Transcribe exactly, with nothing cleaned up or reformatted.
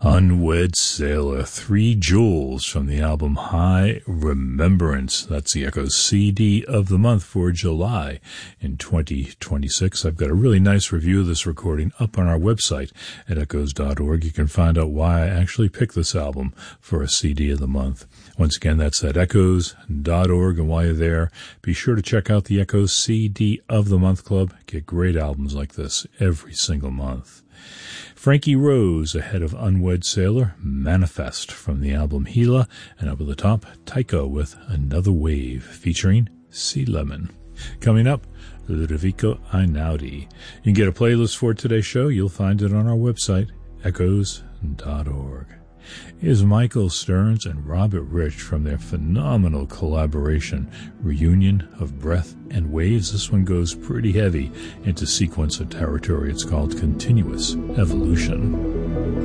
Unwed Sailor, Three Jewels from the album High Remembrance. That's the Echoes C D of the month for July in twenty twenty-six. I've got a really nice review of this recording up on our website at echoes dot org. You can find out why I actually picked this album for a C D of the month. Once again, that's at echoes dot org, and while you're there, be sure to check out the Echoes C D of the Month Club. Get great albums like this every single month. Frankie Rose ahead of Unwed Sailor, Manifest from the album Gila, and over the top, Tycho with Another Wave featuring Sea Lemon. Coming up, Ludovico Einaudi. You can get a playlist for today's show. You'll find it on our website, echoes dot org. Is Michael Stearns and Robert Rich from their phenomenal collaboration, Reunion of Breath and Waves. This one goes pretty heavy into sequencer territory. It's called Continuous Evolution.